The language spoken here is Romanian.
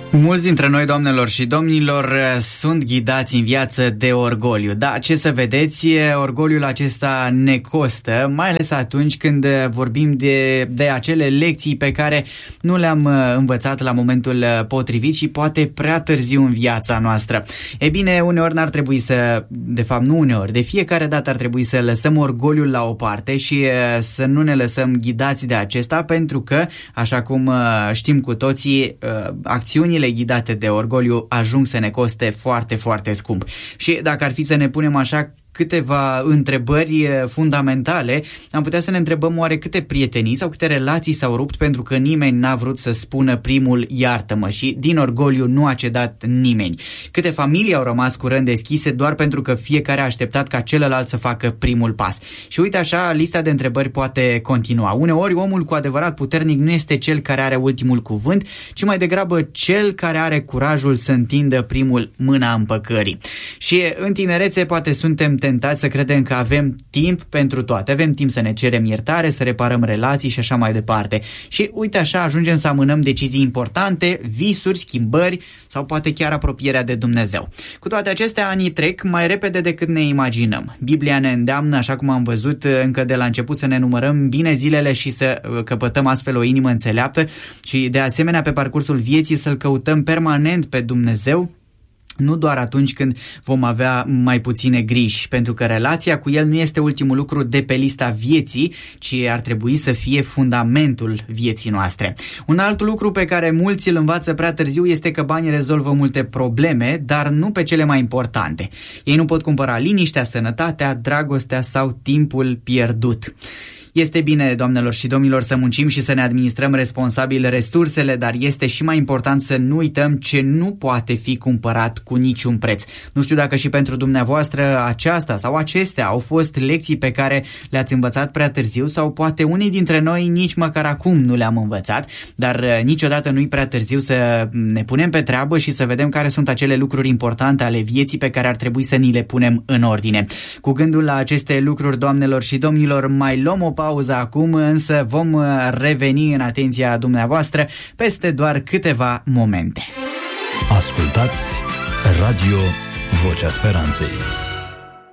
Mulți dintre noi, doamnelor și domnilor, sunt ghidați în viață de orgoliu. Da, ce să vedeți, orgoliul acesta ne costă, mai ales atunci când vorbim de acele lecții pe care nu le-am învățat la momentul potrivit și poate prea târziu în viața noastră. E bine, uneori n-ar trebui de fapt nu uneori, de fiecare dată ar trebui să lăsăm orgoliul la o parte și să nu ne lăsăm ghidați de acesta, pentru că, așa cum știm cu toții, acțiunile ghidate de orgoliu ajung să ne coste foarte, foarte scump. Și dacă ar fi să ne punem așa câteva întrebări fundamentale, am putea să ne întrebăm oare câte prietenii sau câte relații s-au rupt pentru că nimeni n-a vrut să spună primul iartă-mă și din orgoliu nu a cedat nimeni. Câte familii au rămas cu răni deschise doar pentru că fiecare a așteptat ca celălalt să facă primul pas. Și uite așa, lista de întrebări poate continua. Uneori omul cu adevărat puternic nu este cel care are ultimul cuvânt, ci mai degrabă cel care are curajul să întindă primul mâna împăcării. Și în tinerețe poate suntem tentați să credem că avem timp pentru toate. Avem timp să ne cerem iertare, să reparăm relații și așa mai departe. Și uite așa ajungem să amânăm decizii importante, visuri, schimbări sau poate chiar apropierea de Dumnezeu. Cu toate acestea, anii trec mai repede decât ne imaginăm. Biblia ne îndeamnă, așa cum am văzut încă de la început, să ne numărăm bine zilele și să căpătăm astfel o inimă înțeleaptă și de asemenea pe parcursul vieții să-L căutăm permanent pe Dumnezeu, nu doar atunci când vom avea mai puține griji, pentru că relația cu El nu este ultimul lucru de pe lista vieții, ci ar trebui să fie fundamentul vieții noastre. Un alt lucru pe care mulți îl învață prea târziu este că banii rezolvă multe probleme, dar nu pe cele mai importante. Ei nu pot cumpăra liniștea, sănătatea, dragostea sau timpul pierdut. Este bine, doamnelor și domnilor, să muncim și să ne administrăm responsabil resursele, dar este și mai important să nu uităm ce nu poate fi cumpărat cu niciun preț. Nu știu dacă și pentru dumneavoastră aceasta sau acestea au fost lecții pe care le-ați învățat prea târziu sau poate unii dintre noi nici măcar acum nu le-am învățat, dar niciodată nu-i prea târziu să ne punem pe treabă și să vedem care sunt acele lucruri importante ale vieții pe care ar trebui să ni le punem în ordine. Cu gândul la aceste lucruri, doamnelor și domnilor, mai luăm o pauză acum, însă vom reveni în atenția dumneavoastră peste doar câteva momente. Ascultați Radio Vocea Speranței.